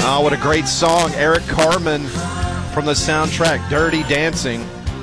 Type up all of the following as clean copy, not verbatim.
Oh, what a great song. Eric Carmen from the soundtrack Dirty Dancing.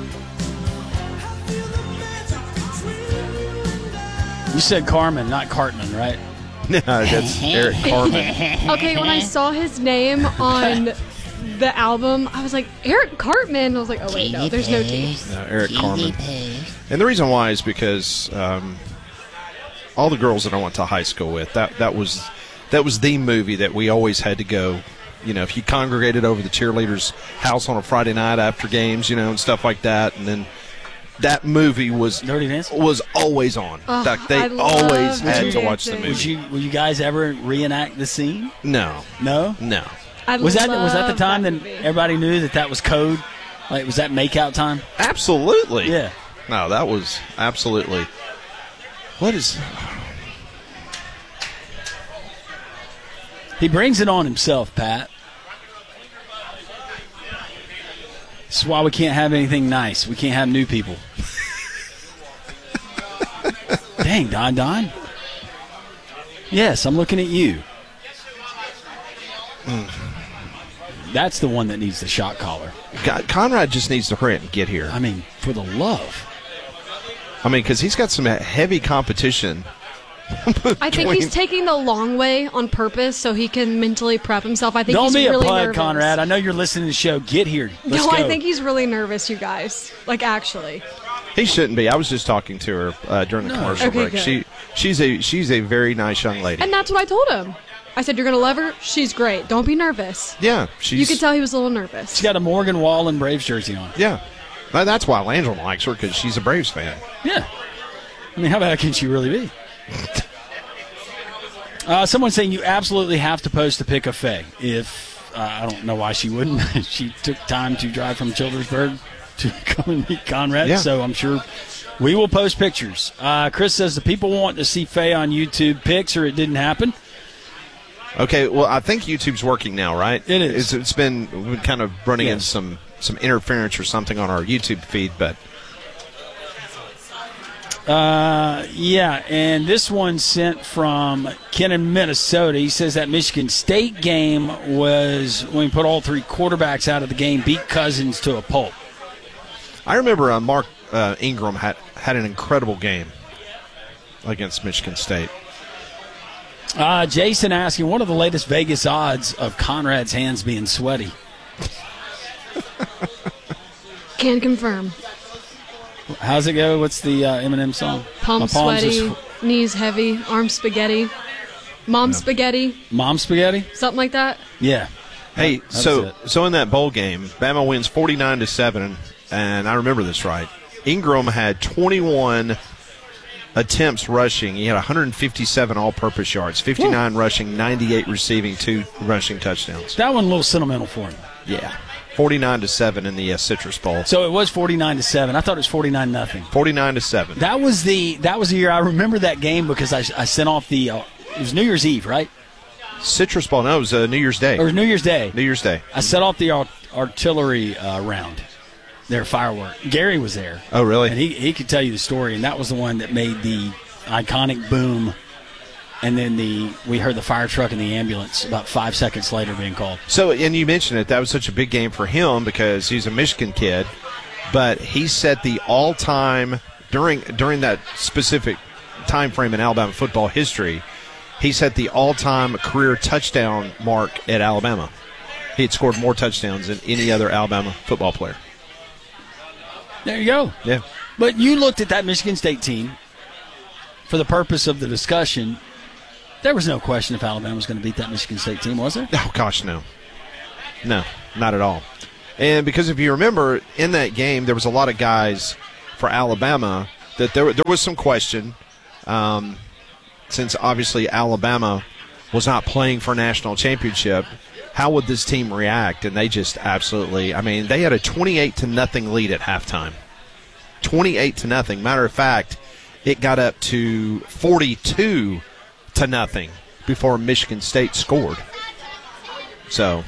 You said Carmen, not Cartman, right? No, that's Eric Carmen. Okay, when I saw his name on the album, I was like, Eric Cartman. I was like, oh, wait, no, there's no T. No, Eric Carmen. And the reason why is because all the girls that I went to high school with, that was the movie that we always had to go. You know, if you congregated over the cheerleaders' house on a Friday night after games, you know, and stuff like that, and then that movie was Dirty Dancing? Was always on. Like, they always had to watch the movie. Will you guys ever reenact the scene? No. No? No. Was that the time that everybody knew that was code? Like, was that make-out time? Absolutely. Yeah. No, that was absolutely. What is... He brings it on himself, Pat. This is why we can't have anything nice. We can't have new people. Dang, Don. Yes, I'm looking at you. That's the one that needs the shot collar. God, Conrad just needs to hurry up and get here. I mean, for the love. I mean, because he's got some heavy competition. I think he's taking the long way on purpose so he can mentally prep himself. I think Don't he's be really a plug, nervous. Conrad. I know you're listening to the show. Get here. Let's No, go. I think he's really nervous, you guys. Like, actually. He shouldn't be. I was just talking to her during the commercial Okay, break. good. She's a very nice young lady. And that's what I told him. I said, you're going to love her? She's great. Don't be nervous. Yeah. You could tell he was a little nervous. She's got a Morgan Wallen Braves jersey on. Yeah. That's why Langell likes her, because she's a Braves fan. Yeah. I mean, how bad can she really be? Someone's saying you absolutely have to post a pic of Faye. If I don't know why she wouldn't. She took time to drive from Childersburg to come and meet Conrad, Yeah. so I'm sure we will post pictures. Chris says the people want to see Faye on YouTube pics, or it didn't happen. Okay, well, I think YouTube's working now, right? It is. It's been kind of running Yes. into some interference or something on our YouTube feed, but... Yeah, and this one sent from Ken in Minnesota. He says that Michigan State game was when we put all three quarterbacks out of the game, beat Cousins to a pulp. I remember Mark Ingram had an incredible game against Michigan State. Jason asking, what are the latest Vegas odds of Conrad's hands being sweaty? Can confirm. How's it go? What's the Eminem song? Palms My palms sweaty, knees heavy, arms spaghetti, mom spaghetti, Mom spaghetti? something like that. Yeah. Hey, That was so it. in that bowl game, Bama wins 49-7, and I remember this right. Ingram had 21 attempts rushing. He had 157 all-purpose yards, 59 rushing, 98 receiving, 2 rushing touchdowns. That one a little sentimental for him. Yeah, 49-7 in the Citrus Bowl. So it was 49-7. I thought it was 49-0. 49-7. That was the year. I remember that game because I sent off the it was New Year's Eve, right? Citrus Bowl. No, it was New Year's Day. Or it was New Year's Day. New Year's Day. I set off the artillery round. Their firework. Gary was there. Oh, really? And he could tell you the story, and that was the one that made the iconic boom. And then we heard the fire truck and the ambulance about 5 seconds later being called. So, and you mentioned it, that was such a big game for him because he's a Michigan kid, but he set the all-time, during that specific time frame in Alabama football history, he set the all-time career touchdown mark at Alabama. He had scored more touchdowns than any other Alabama football player. There you go. Yeah. But you looked at that Michigan State team for the purpose of the discussion. There was no question if Alabama was going to beat that Michigan State team, was there? Oh, gosh, no. No, not at all. And because if you remember, in that game, there was a lot of guys for Alabama that there was some question, since obviously Alabama was not playing for a national championship, how would this team react? And they just absolutely, I mean, they had a 28-0 lead at halftime. 28-0. Matter of fact, it got up to 42-0 before Michigan State scored. So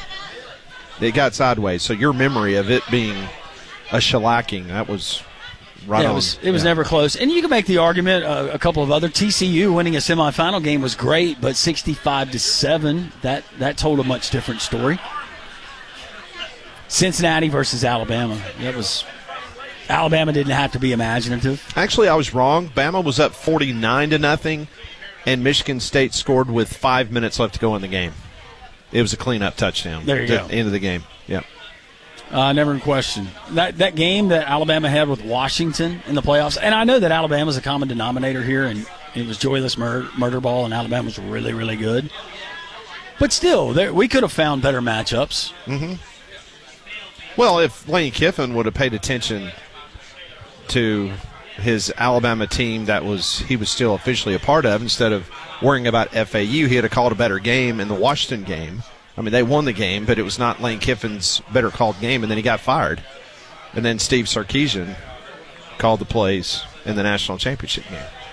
it got sideways. So your memory of it being a shellacking, that was right on. It was never close. And you can make the argument, a couple of other, TCU winning a semifinal game was great, but 65-7, that told a much different story. Cincinnati versus Alabama. Alabama didn't have to be imaginative. Actually, I was wrong. Bama was up 49-0, and Michigan State scored with 5 minutes left to go in the game. It was a cleanup touchdown. There you go. End of the game. Yeah. Never in question. That game that Alabama had with Washington in the playoffs, and I know that Alabama's a common denominator here, and it was joyless murder ball, and Alabama's really, really good. But still, we could have found better matchups. Mm-hmm. Well, if Lane Kiffin would have paid attention to his Alabama team he was still officially a part of, instead of worrying about FAU, he had called a better game in the Washington game. I mean, they won the game, but it was not Lane Kiffin's better called game, and then he got fired. And then Steve Sarkisian called the plays in the national championship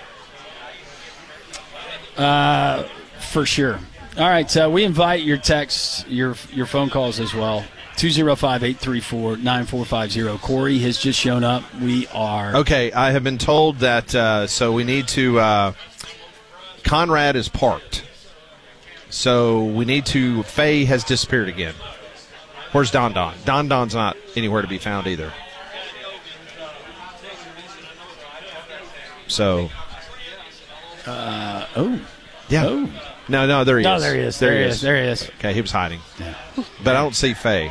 game. For sure. All right, we invite your texts, your phone calls as well. 205-834-9450. Corey has just shown up. We are... Okay, I have been told that, so we need to... Conrad is parked. So we need to... Faye has disappeared again. Where's Don Don? Don Don's not anywhere to be found either. So... Oh. Yeah. Oh. No, there he is. No, there he is. There he is. Okay, he was hiding. Yeah. But I don't see Faye.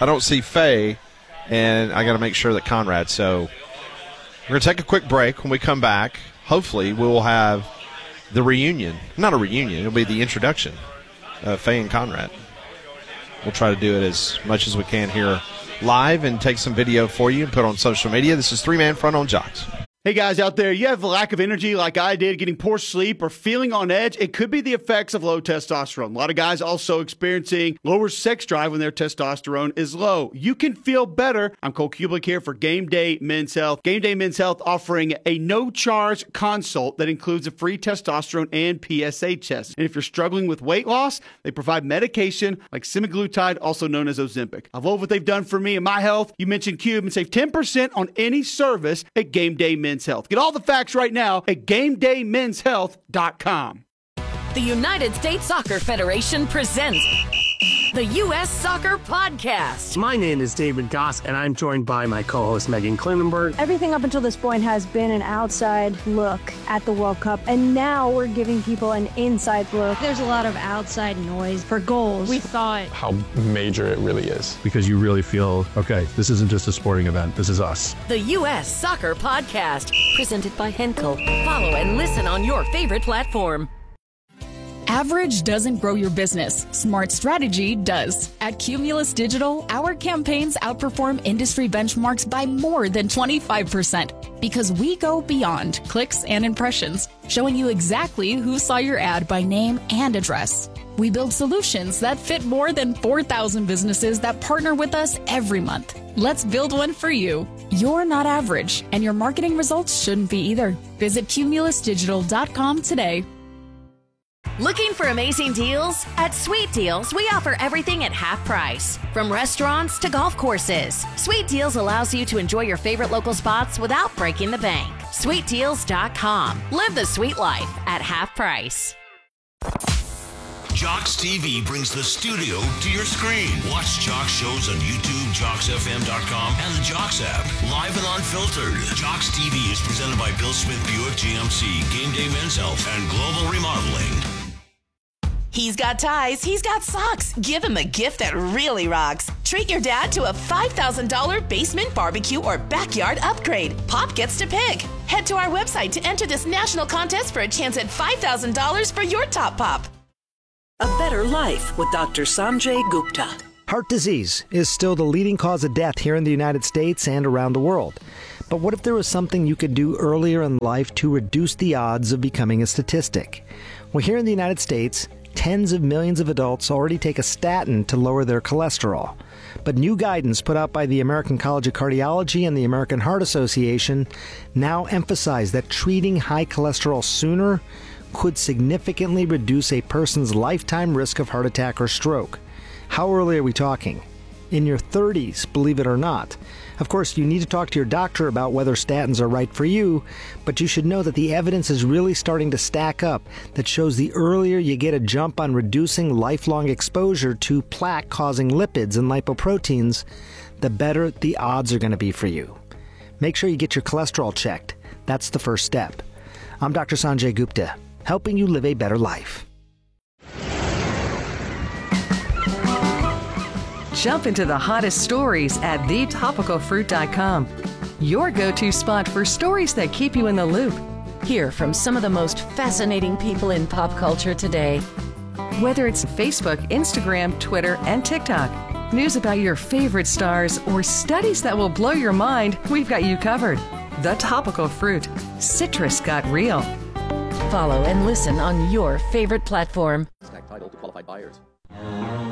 And I got to make sure that Conrad. So we're going to take a quick break. When we come back, hopefully we will have the reunion. Not a reunion. It'll be the introduction of Faye and Conrad. We'll try to do it as much as we can here live and take some video for you and put on social media. This is 3-Man Front on Jocks. Hey guys out there, you have a lack of energy like I did, getting poor sleep or feeling on edge? It could be the effects of low testosterone. A lot of guys also experiencing lower sex drive when their testosterone is low. You can feel better. I'm Cole Kublik here for Game Day Men's Health. Game Day Men's Health offering a no-charge consult that includes a free testosterone and PSA test. And if you're struggling with weight loss, they provide medication like semaglutide, also known as Ozempic. I love what they've done for me and my health. You mentioned Cube and save 10% on any service at Game Day Men's Health. Get all the facts right now at GameDayMen'sHealth.com. The United States Soccer Federation presents the U.S. Soccer Podcast. My name is David Goss, and I'm joined by my co-host Megan Klinenberg. Everything up until this point has been an outside look at the World Cup, and now we're giving people an inside look. There's a lot of outside noise for goals. We thought how major it really is. Because you really feel, okay, this isn't just a sporting event, this is us. The U.S. Soccer Podcast, presented by Henkel. Follow and listen on your favorite platform. Average doesn't grow your business. Smart strategy does. At Cumulus Digital, our campaigns outperform industry benchmarks by more than 25% because we go beyond clicks and impressions, showing you exactly who saw your ad by name and address. We build solutions that fit more than 4,000 businesses that partner with us every month. Let's build one for you. You're not average, and your marketing results shouldn't be either. Visit cumulusdigital.com today. Looking for amazing deals? At Sweet Deals, we offer everything at half price. From restaurants to golf courses, Sweet Deals allows you to enjoy your favorite local spots without breaking the bank. SweetDeals.com. Live the sweet life at half price. Jocks TV brings the studio to your screen. Watch Jocks shows on YouTube, JocksFM.com, and the Jocks app. Live and unfiltered. Jocks TV is presented by Bill Smith Buick GMC, Game Day Men's Health, and Global Remodeling. He's got ties, he's got socks. Give him a gift that really rocks. Treat your dad to a $5,000 basement barbecue or backyard upgrade. Pop gets to pick. Head to our website to enter this national contest for a chance at $5,000 for your top pop. A Better Life with Dr. Sanjay Gupta. Heart disease is still the leading cause of death here in the United States and around the world. But what if there was something you could do earlier in life to reduce the odds of becoming a statistic? Well, here in the United States, tens of millions of adults already take a statin to lower their cholesterol. But new guidance put out by the American College of Cardiology and the American Heart Association now emphasize that treating high cholesterol sooner could significantly reduce a person's lifetime risk of heart attack or stroke. How early are we talking? in your 30s, believe it or not. Of course, you need to talk to your doctor about whether statins are right for you, but you should know that the evidence is really starting to stack up that shows the earlier you get a jump on reducing lifelong exposure to plaque-causing lipids and lipoproteins, the better the odds are going to be for you. Make sure you get your cholesterol checked. That's the first step. I'm Dr. Sanjay Gupta, helping you live a better life. Jump into the hottest stories at thetopicalfruit.com. Your go-to spot for stories that keep you in the loop. Hear from some of the most fascinating people in pop culture today. Whether it's Facebook, Instagram, Twitter, and TikTok, news about your favorite stars, or studies that will blow your mind, we've got you covered. The Topical Fruit. Citrus got real. Follow and listen on your favorite platform. Snack title to qualified buyers.